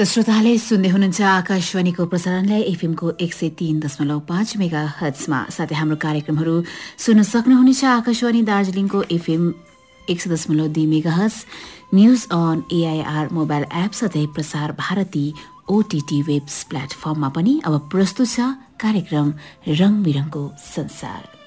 श्रोताले सुन्दै हुनुहुन्छ आकाशवाणीको प्रसारणलाई एफएमको 103.5 मेगा हर्ट्जमा। साथै हाम्रो कार्यक्रमहरू सुन्न सक्नुहुनेछ आकाशवाणी दार्जिलिङको FM 100.2 mega hertz, news on AIR mobile app साथै प्रसार भारती ओटीटी वेब प्लेटफर्ममा पनि। अब प्रस्तुत छ कार्यक्रम रङ बिरङको संसार।